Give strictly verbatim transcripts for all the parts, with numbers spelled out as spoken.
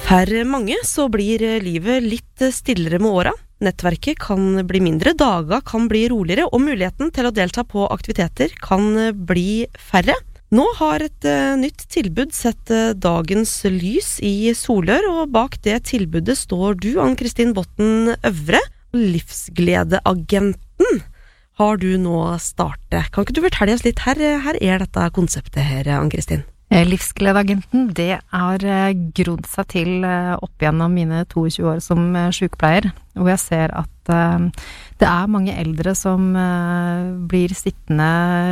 For mange så blir livet litt stillere med åra. Nettverket kan bli mindre, dager kan bli roligere, og muligheten til å delta på aktiviteter kan bli færre. Nå har et uh, nytt tilbud sett uh, dagens lys i Solør, og bak det tilbudet står du, Ann-Kristin Botten Øvre. Livsgledeagenten har du nå startet. Kan ikke du fortelle oss litt? Her, her er dette konseptet her, Ann-Kristin. Livsgledeagenten, det har grodd seg til opp gjennom mine tjueto år som sykepleier, hvor jeg ser at det er mange eldre som blir sittende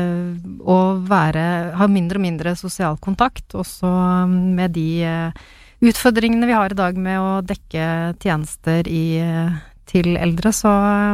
og være, ha mindre og mindre sosial kontakt, også med de utfordringene vi har i dag med å dekke tjenester i, til eldre, så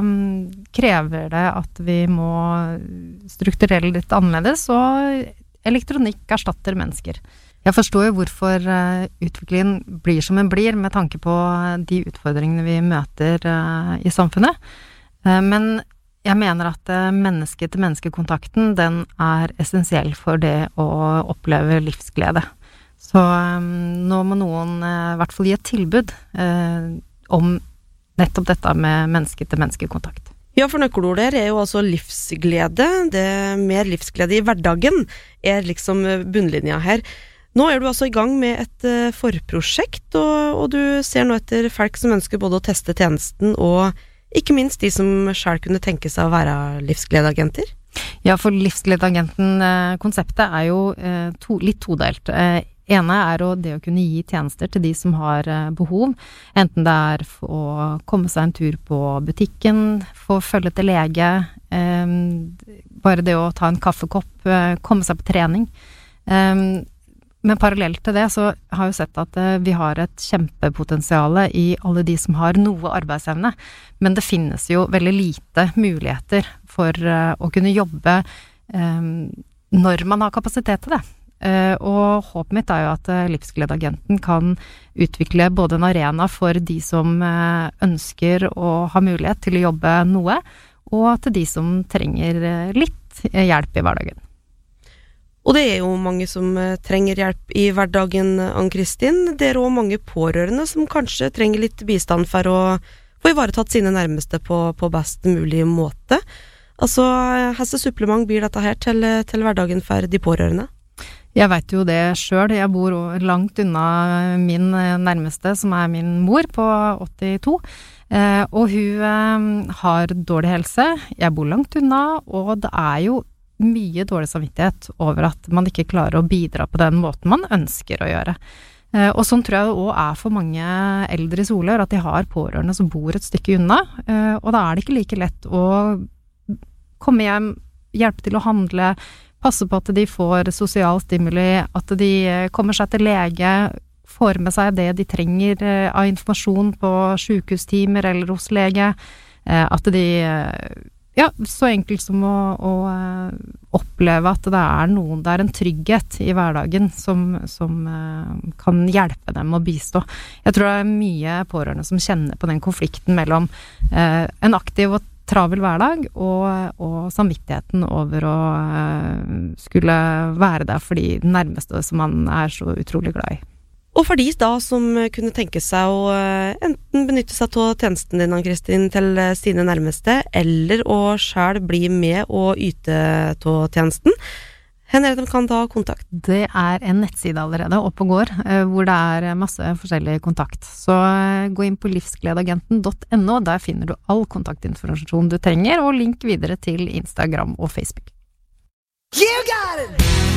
krever det at vi må strukturere litt annerledes, og elektronikk erstatter mennesker. Jeg forstår jo hvorfor uh, utviklingen blir som den blir med tanke på uh, de utfordringene vi møter uh, i samfunnet. Uh, men jeg mener at uh, menneske-til-menneske-kontakten, den er essensiell for det å oppleve livsglede. Så um, nå må noen uh, i hvert fall gi et tilbud uh, om nettopp dette med menneske-til-menneske-kontakt. Ja, for nøkkelordet er jo altså livsglede. Det mer livsglede i hverdagen er liksom bunnlinja her. Nå er du altså i gang med et uh, forprosjekt, og, og du ser nå etter folk som ønsker både å teste tjenesten og ikke minst de som selv kunne tenke seg å være livsgledeagenter. Ja, for livsgledeagenten, uh, konseptet er jo uh, to, litt todelt. Uh, ene er å, det å kunne gi tjenester til de som har uh, behov, enten det er å komme seg en tur på butikken, få følge til lege, um, bare det å ta en kaffekopp, uh, komme seg på trening. Um, men parallelt til det så har jeg sett at uh, vi har et kjempepotensiale i alle de som har noe arbeidsevne, men det finnes jo veldig lite muligheter for uh, å kunne jobbe um, når man har kapasitet til det. Uh, og håpet mitt er jo at uh, livsgledeagenten kan utvikle både en arena for de som uh, ønsker å ha mulighet til å jobbe noe, og til de som trenger uh, litt hjelp i hverdagen. Og det er jo mange som uh, trenger hjelp i hverdagen, Ann-Kristin. Det er også mange pårørende som kanskje trenger litt bistand for å få ivaretatt sine nærmeste på, på best mulig måte. Altså, hvilke supplement blir dette her til, til hverdagen for de pårørende? Jeg vet jo det selv. Jeg bor langt unna min nærmeste, som er min mor på åttito. Eh, og hun eh, har dårlig helse. Jeg bor langt unna, og det er jo mye dårlig samvittighet over at man ikke klarer å bidra på den måten man ønsker å gjøre. Eh, og sånn tror jeg det også er for mange eldre i Solør, at de har pårørende som bor et stykke unna. Eh, og da er det ikke like lett å komme hjem, hjelpe til å handle, passe på at de får sosial stimuli, at de kommer seg til lege, får med seg det de trenger av informasjon på sykehustimer eller hos lege, at de, ja, så enkelt som å, å oppleve at det er noen, det er en trygghet i hverdagen som, som kan hjelpe dem å bistå. Jeg tror det er mye pårørende som kjenner på den konflikten mellom en aktiv og travel hverdag og, og samvittigheten over å uh, skulle være der for de nærmeste som man er så utrolig glad i. Og for de da som kunne tenke seg å uh, enten benytte seg av tjenesten din, Ann-Kristin, til uh, sine nærmeste, eller å selv bli med og yte av tjenesten, hvor er det de kan ta kontakt? Det er en nettside allerede oppe og går, hvor det er masse forskjellig kontakt. Så gå inn på livsgledeagenten punktum no, der finner du all kontaktinformasjon du trenger, og link videre til Instagram og Facebook. You got it!